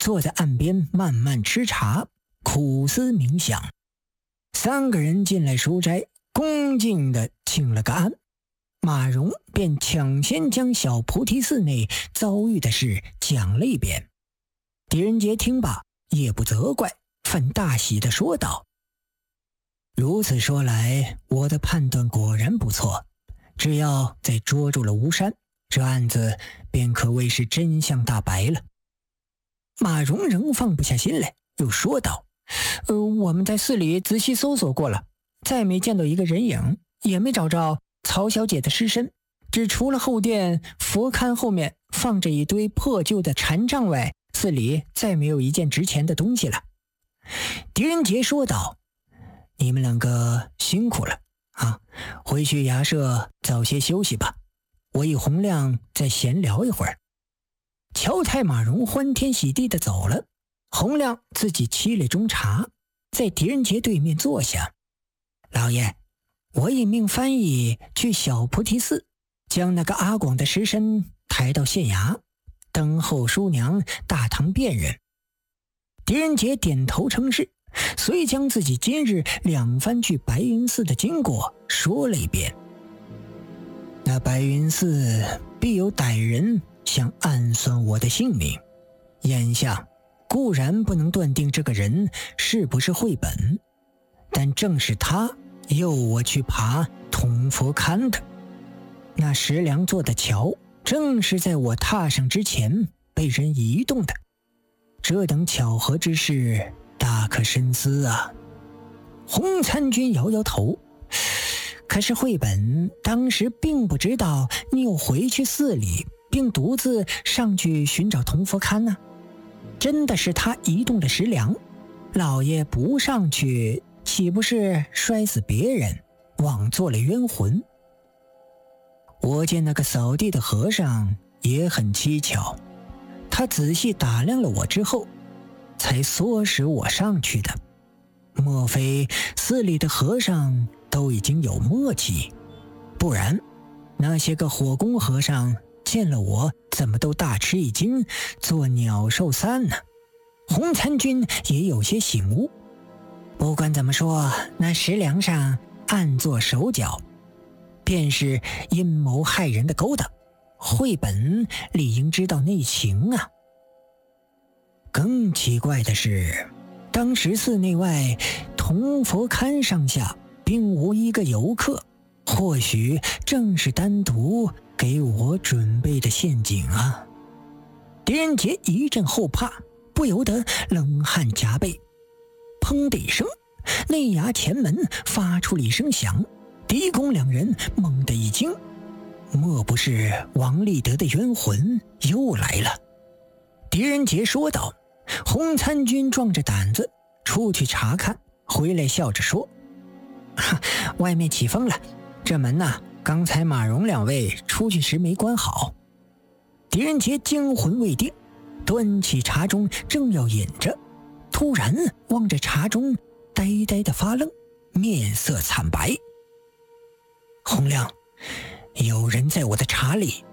坐在岸边慢慢吃茶，苦思冥想。3个人进来书斋，恭敬地请了个安。马融便抢先将小菩提寺内遭遇的事讲了一遍。狄仁杰听罢，也不责怪，反大喜地说道：如此说来，我的判断果然不错，只要再捉住了吴山，这案子便可谓是真相大白了。马融仍放不下心来，又说道：我们在寺里仔细搜索过了，再没见到一个人影，也没找着曹小姐的尸身，只除了后殿佛龛后面放着一堆破旧的禅杖外，寺里再没有一件值钱的东西了。狄仁杰说道：你们2个辛苦了啊，回去衙舍早些休息吧，我与洪亮再闲聊一会儿。乔太马融欢天喜地地走了，洪亮自己沏了盅茶，在狄仁杰对面坐下。老爷，我已命翻译去小菩提寺，将那个阿广的尸身抬到县衙，等候叔娘大堂辨认。狄仁杰点头称是，遂将自己今日2番去白云寺的经过说了一遍。那白云寺必有歹人想暗算我的性命，眼下固然不能断定这个人是不是绘本，但正是他诱我去爬铜佛龛的。那石梁做的桥正是在我踏上之前被人移动的，这等巧合之事大可深思啊。洪参军摇摇头，可是绘本当时并不知道你有回去寺里并独自上去寻找铜佛龛呢。真的是他移动了石梁，老爷不上去，岂不是摔死别人，枉做了冤魂？我见那个扫地的和尚也很蹊跷，他仔细打量了我之后，才唆使我上去的。莫非寺里的和尚都已经有默契？不然那些个火工和尚见了我怎么都大吃一惊，做鸟兽散呢？洪参军也有些醒悟。不管怎么说，那石梁上暗做手脚，便是阴谋害人的勾当，绘本理应知道内情啊。更奇怪的是，当时寺内外铜佛龛上下并无一个游客，或许正是单独给我准备的陷阱啊！狄仁杰一阵后怕，不由得冷汗夹背。砰的一声，内衙前门发出了一声响，狄公2人猛地一惊，莫不是王立德的冤魂又来了？狄仁杰说道。洪参军壮着胆子出去查看，回来笑着说：外面起风了，这门呐，刚才马融2位出去时没关好。狄仁杰惊魂未定，端起茶盅正要饮着，突然望着茶盅呆呆的发愣，面色惨白。洪亮，有人在我的茶里